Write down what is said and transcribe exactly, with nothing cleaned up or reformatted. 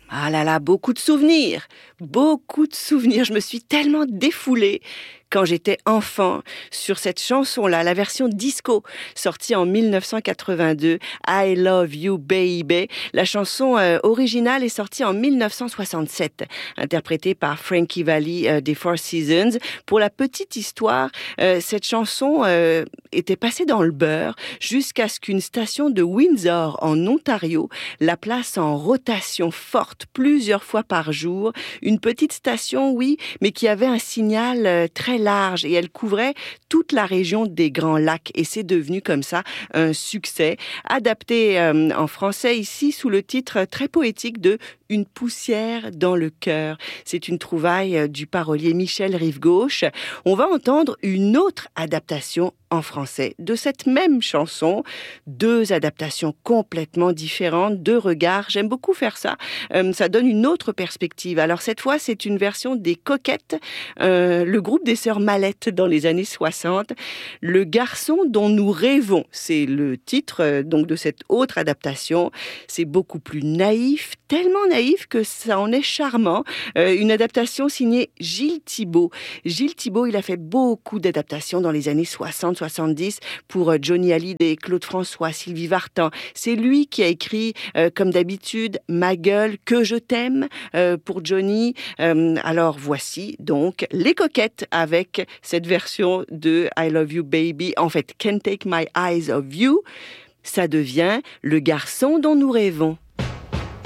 Ah là là, beaucoup de souvenirs, beaucoup de souvenirs. Je me suis tellement défoulée quand j'étais enfant sur cette chanson-là, la version disco, sortie en dix-neuf cent quatre-vingt-deux, I Love You Baby. La chanson euh, originale est sortie en dix-neuf cent soixante-sept, interprétée par Frankie Valli euh, des Four Seasons. Pour la petite histoire, euh, cette chanson euh, était passée dans le beurre jusqu'à ce qu'une station de Windsor, en Ontario, la place en rotation forte plusieurs fois par jour. Une petite station, oui, mais qui avait un signal euh, très large et elle couvrait toute la région des Grands Lacs et c'est devenu comme ça un succès. Adapté euh, en français ici sous le titre très poétique de Une poussière dans le cœur. C'est une trouvaille du parolier Michel Rive-Gauche. On va entendre une autre adaptation en français de cette même chanson. Deux adaptations complètement différentes, deux regards. J'aime beaucoup faire ça. Euh, ça donne une autre perspective. Alors cette fois, c'est une version des Coquettes, euh, le groupe des sœurs Mallette dans les années soixante. Le garçon dont nous rêvons, c'est le titre euh, donc de cette autre adaptation. C'est beaucoup plus naïf, tellement naïf que ça en est charmant. Euh, une adaptation signée Gilles Thibault. Gilles Thibault, il a fait beaucoup d'adaptations dans les années soixante soixante-dix pour Johnny Hallyday, Claude François, Sylvie Vartan. C'est lui qui a écrit, euh, comme d'habitude, Ma gueule, Que je t'aime euh, pour Johnny. Euh, alors voici donc les Coquettes avec cette version de I Love You Baby. En fait, Can't Take My Eyes Off You. Ça devient Le garçon dont nous rêvons.